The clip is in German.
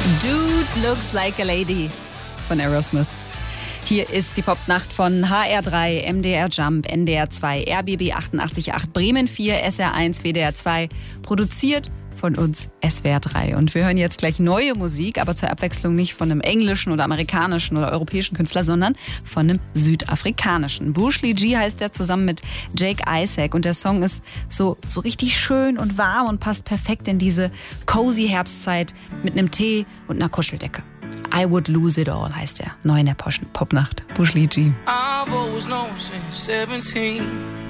Dude Looks Like a Lady von Aerosmith. Hier ist die Popnacht von HR3, MDR Jump, NDR 2, RBB 88.8, Bremen 4, SR 1, WDR 2. Produziert von uns SWR 3. Und wir hören jetzt gleich neue Musik, aber zur Abwechslung nicht von einem englischen oder amerikanischen oder europäischen Künstler, sondern von einem südafrikanischen. Bushli G heißt er, zusammen mit Jake Isaac. Und der Song ist so richtig schön und warm und passt perfekt in diese cozy Herbstzeit mit einem Tee und einer Kuscheldecke. I Would Lose It All heißt er. Neu in der Popnacht. Bushli G. I've always known since 17